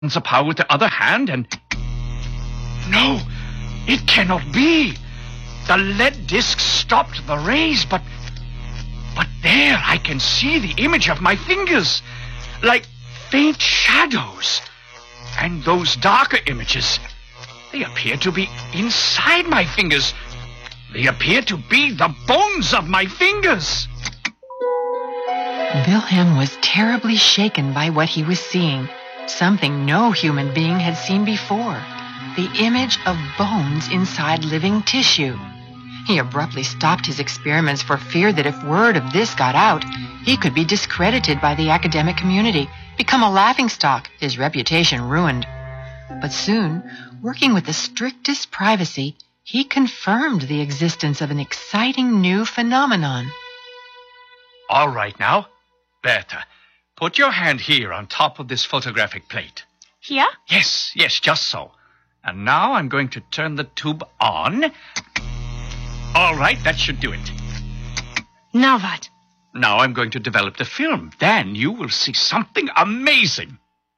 the power with the other hand and... No, it cannot be. The lead disc stopped the rays, but there I can see the image of my fingers, like faint shadows. And those darker images, they appear to be inside my fingers. They appear to be the bones of my fingers. Wilhelm was terribly shaken by what he was seeing, something no human being had seen before, the image of bones inside living tissue. He abruptly stopped his experiments for fear that if word of this got out, he could be discredited by the academic community, become a laughingstock, his reputation ruined. But soon, working with the strictest privacy, he confirmed the existence of an exciting new phenomenon. All right now, Bertha, put your hand here on top of this photographic plate. Here? Yes, just so. And now I'm going to turn the tube on. All right, that should do it. Now what? Now I'm going to develop the film. Then you will see something amazing.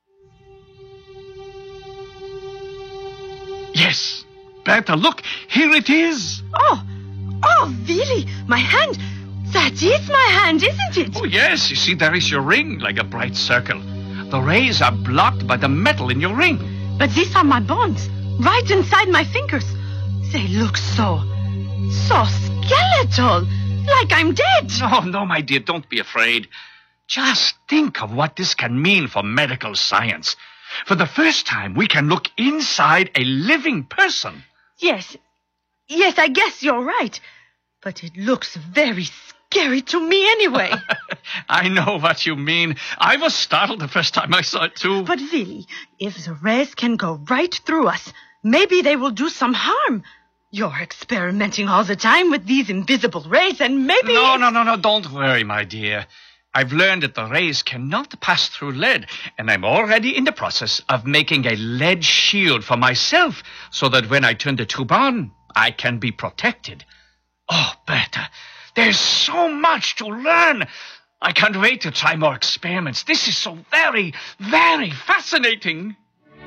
Yes, Bertha, look, here it is. Oh, really? My hand? That is my hand, isn't it? Oh, yes, you see, there is your ring, like a bright circle. The rays are blocked by the metal in your ring. But these are my bones, right inside my fingers. They look so skeletal, like I'm dead. No, my dear, don't be afraid. Just think of what this can mean for medical science. For the first time, we can look inside a living person. Yes, I guess you're right. But it looks very scary to me anyway. I know what you mean. I was startled the first time I saw it, too. But really, if the rays can go right through us, maybe they will do some harm. You're experimenting all the time with these invisible rays, and maybe... No, don't worry, my dear. I've learned that the rays cannot pass through lead, and I'm already in the process of making a lead shield for myself, so that when I turn the tube on, I can be protected. Oh, Bertha, there's so much to learn. I can't wait to try more experiments. This is so very, very fascinating.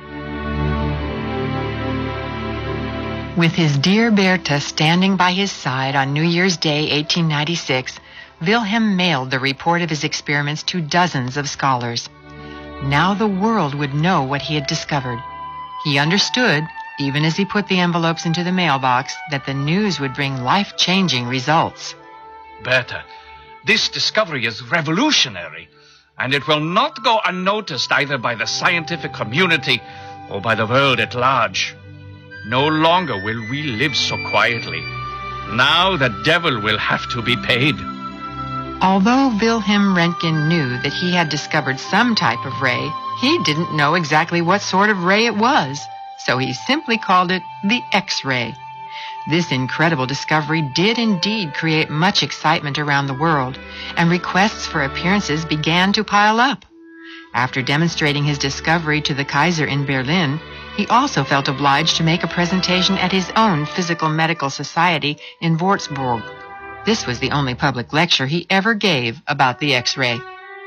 With his dear Bertha standing by his side on New Year's Day, 1896, Wilhelm mailed the report of his experiments to dozens of scholars. Now the world would know what he had discovered. He understood, even as he put the envelopes into the mailbox, that the news would bring life-changing results. Bertha, this discovery is revolutionary, and it will not go unnoticed either by the scientific community or by the world at large. No longer will we live so quietly. Now the devil will have to be paid. Although Wilhelm Röntgen knew that he had discovered some type of ray, he didn't know exactly what sort of ray it was, so he simply called it the X-ray. This incredible discovery did indeed create much excitement around the world, and requests for appearances began to pile up. After demonstrating his discovery to the Kaiser in Berlin, he also felt obliged to make a presentation at his own Physical Medical Society in Würzburg. This was the only public lecture he ever gave about the X-ray.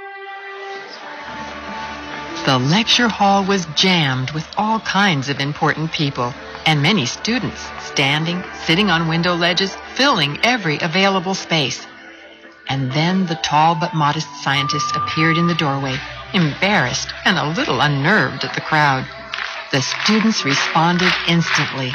The lecture hall was jammed with all kinds of important people, and many students, standing, sitting on window ledges, filling every available space. And then the tall but modest scientist appeared in the doorway, embarrassed and a little unnerved at the crowd. The students responded instantly.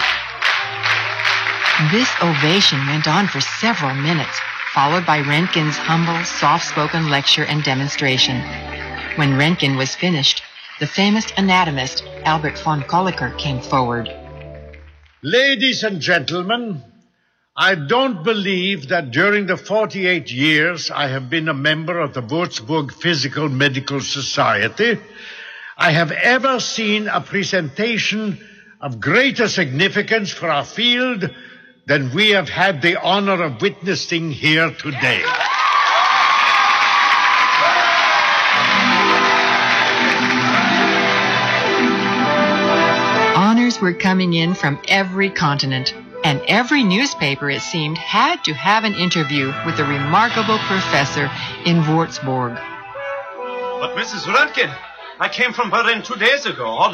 This ovation went on for several minutes, followed by Röntgen's humble, soft-spoken lecture and demonstration. When Röntgen was finished, the famous anatomist Albert von Kolliker came forward. Ladies and gentlemen, I don't believe that during the 48 years I have been a member of the Würzburg Physical Medical Society, I have ever seen a presentation of greater significance for our field than we have had the honor of witnessing here today. Honors were coming in from every continent, and every newspaper, it seemed, had to have an interview with the remarkable professor in Würzburg. But Mrs. Röntgen, I came from Berlin 2 days ago.